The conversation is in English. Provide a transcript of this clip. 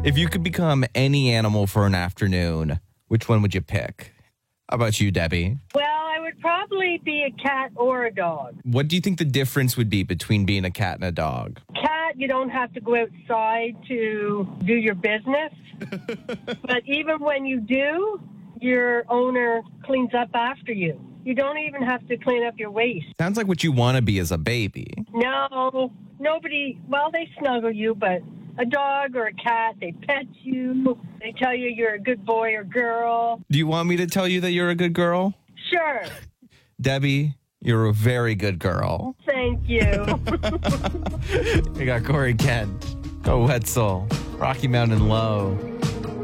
If you could become any animal for an afternoon, which one would you pick? How about you, Debbie? Well, I would probably be a cat or a dog. What do you think the difference would be between being a cat and a dog? Cat, you don't have to go outside to do your business. But even when you do, your owner cleans up after you. You don't even have to clean up your waste. Sounds like what you want to be as a baby. No, nobody, well, they snuggle you, but a dog or a cat, they pet you. They tell you you're a good boy or girl. Do you want me to tell you that you're a good girl? Sure. Debbie, you're a very good girl. Thank you. We got Corey Kent, Go Wetzel, Rocky Mountain Low.